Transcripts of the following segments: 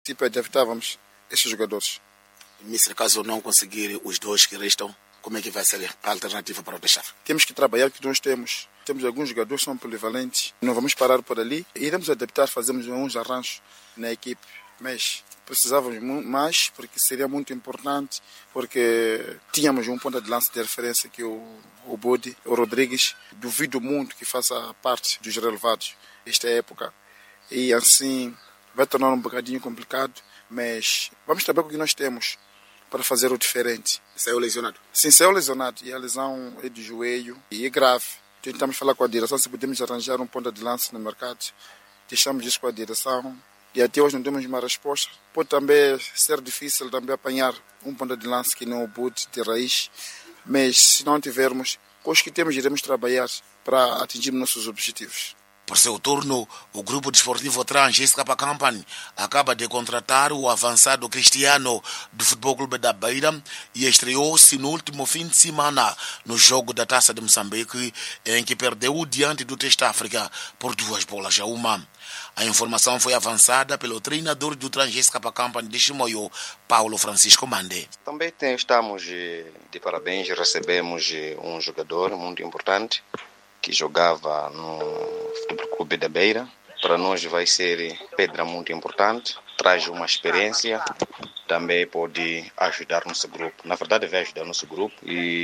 Tipo, adaptávamos esses jogadores. Mister, caso não conseguir os dois que restam, como é que vai ser a alternativa para o deixar? Temos que trabalhar o que nós temos. Temos alguns jogadores que são polivalentes. Não vamos parar por ali. Iremos adaptar, fazemos uns arranjos na equipe. Mas precisávamos mais, porque seria muito importante, porque tínhamos um ponta de lança de referência que o Bode, o Rodrigues. Duvido muito que faça parte dos relevados esta época. E assim vai tornar um bocadinho complicado, mas vamos trabalhar com o que nós temos para fazer o diferente. Saiu lesionado? Sim, saiu lesionado. E a lesão é de joelho e é grave. Tentamos falar com a direção se podemos arranjar um ponta de lança no mercado. Deixamos isso com a direção e até hoje não temos uma resposta. Pode também ser difícil também apanhar um ponta de lança que não é o Bode de raiz, mas se não tivermos, com os que temos iremos trabalhar para atingir nossos objetivos. Por seu turno, o grupo desportivo Trans Escapa Company acaba de contratar o avançado Cristiano do Futebol Clube da Beira e estreou-se no último fim de semana no jogo da Taça de Moçambique, em que perdeu diante do Teste África por 2-1. A informação foi avançada pelo treinador do Trans Escapa Company de Chimoio, Paulo Francisco Mande. Também estamos de parabéns, recebemos um jogador muito importante que jogava no Futebol Clube da Beira. Para nós vai ser pedra muito importante, traz uma experiência, também pode ajudar nosso grupo. Na verdade vai ajudar nosso grupo,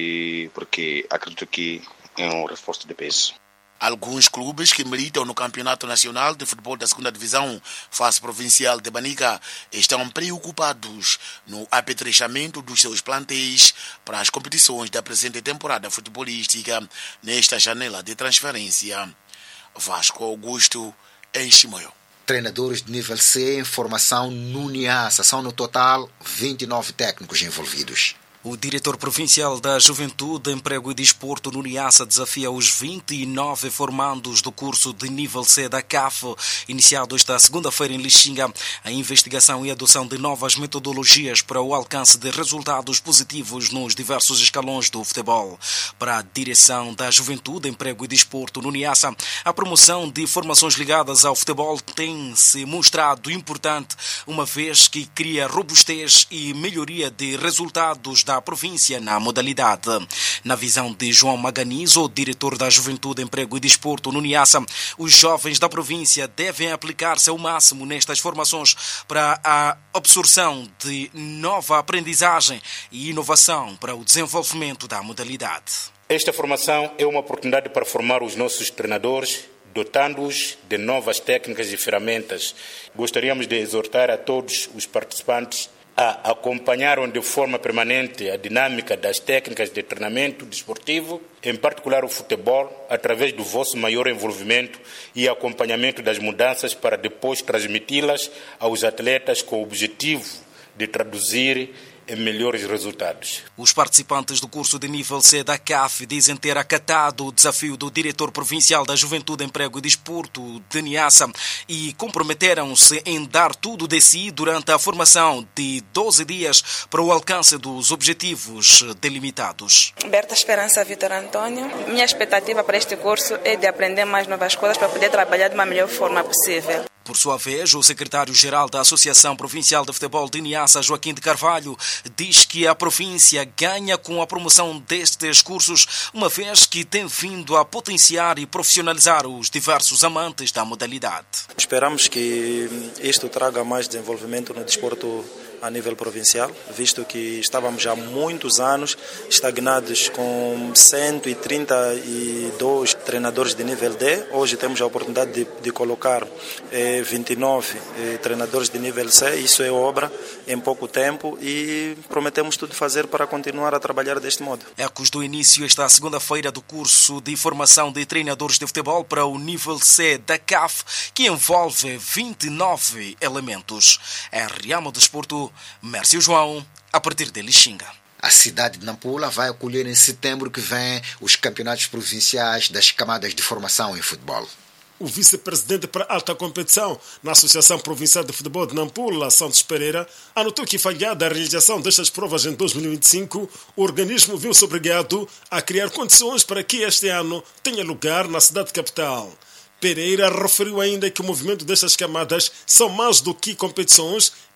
e porque acredito que é um reforço de peso. Alguns clubes que militam no Campeonato Nacional de Futebol da 2ª Divisão, fase provincial de Manica, estão preocupados no apetrechamento dos seus plantéis para as competições da presente temporada futebolística nesta janela de transferência. Vasco Augusto, em Chimoio. Treinadores de nível C em formação no Niassa. São no total 29 técnicos envolvidos. O diretor provincial da Juventude, Emprego e Desporto no Niassa desafia os 29 formandos do curso de nível C da CAF, iniciado esta segunda-feira em Lixinga, a investigação e adoção de novas metodologias para o alcance de resultados positivos nos diversos escalões do futebol. Para a direção da Juventude, Emprego e Desporto no Niassa, a promoção de formações ligadas ao futebol tem se mostrado importante, uma vez que cria robustez e melhoria de resultados da província na modalidade. Na visão de João Maganizo, diretor da Juventude, Emprego e Desporto no Niassa, os jovens da província devem aplicar-se ao máximo nestas formações para a absorção de nova aprendizagem e inovação para o desenvolvimento da modalidade. Esta formação é uma oportunidade para formar os nossos treinadores, dotando-os de novas técnicas e ferramentas. Gostaríamos de exortar a todos os participantes a acompanharam de forma permanente a dinâmica das técnicas de treinamento desportivo, em particular o futebol, através do vosso maior envolvimento e acompanhamento das mudanças para depois transmiti-las aos atletas com o objetivo de traduzir em melhores resultados. Os participantes do curso de nível C da CAF dizem ter acatado o desafio do diretor provincial da Juventude, Emprego e Desporto de Niassa e comprometeram-se em dar tudo de si durante a formação de 12 dias para o alcance dos objetivos delimitados. Berta Esperança Vitor Antônio. Minha expectativa para este curso é de aprender mais novas coisas para poder trabalhar de uma melhor forma possível. Por sua vez, o secretário-geral da Associação Provincial de Futebol de Niassa, Joaquim de Carvalho, diz que a província ganha com a promoção destes cursos, uma vez que tem vindo a potenciar e profissionalizar os diversos amantes da modalidade. Esperamos que isto traga mais desenvolvimento no desporto a nível provincial, visto que estávamos há muitos anos estagnados com 132 treinadores de nível D. Hoje temos a oportunidade de colocar 29 treinadores de nível C. Isso é obra em pouco tempo e prometemos tudo fazer para continuar a trabalhar deste modo. Ecos do início esta segunda-feira do curso de formação de treinadores de futebol para o nível C da CAF, que envolve 29 elementos. RAMO Desporto, Mércio João, a partir de Lixinga. A cidade de Nampula vai acolher em setembro que vem os campeonatos provinciais das camadas de formação em futebol. O vice-presidente para alta competição na Associação Provincial de Futebol de Nampula, Santos Pereira, anotou que, falhada a realização destas provas em 2025, o organismo viu-se obrigado a criar condições para que este ano tenha lugar na cidade capital. Pereira referiu ainda que o movimento destas camadas são mais do que competições